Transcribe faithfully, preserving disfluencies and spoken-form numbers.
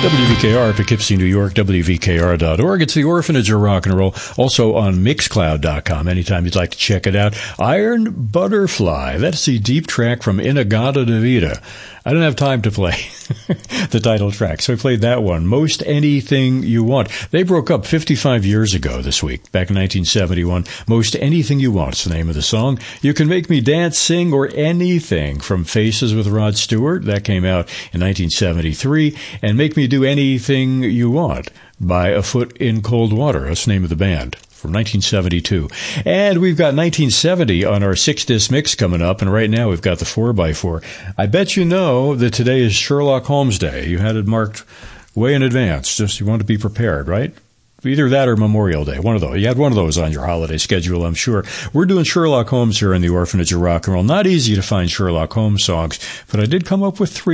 W V K R, Poughkeepsie, New York, W V K R dot org. It's the Orphanage of Rock and Roll, also on Mixcloud dot com. Anytime you'd like to check it out. Iron Butterfly, that's the deep track from In-A-Gadda-Da-Vida. I didn't have time to play the title track, so I played that one. Most Anything You Want. They broke up fifty-five years ago this week, back in nineteen seventy-one. Most Anything You Want is the name of the song. You Can Make Me Dance, Sing, or Anything from Faces with Rod Stewart. That came out in nineteen seventy-three. And Make Me Do Anything You Want by A Foot in Cold Water. That's the name of the band. From nineteen seventy-two. And we've got nineteen seventy on our six-disc mix coming up, and right now we've got the four by four. I bet you know that today is Sherlock Holmes Day. You had it marked way in advance. Just you want to be prepared, right? Either that or Memorial Day, one of those. You had one of those on your holiday schedule, I'm sure. We're doing Sherlock Holmes here in the Orphanage of Rock and Roll. Not easy to find Sherlock Holmes songs, but I did come up with three.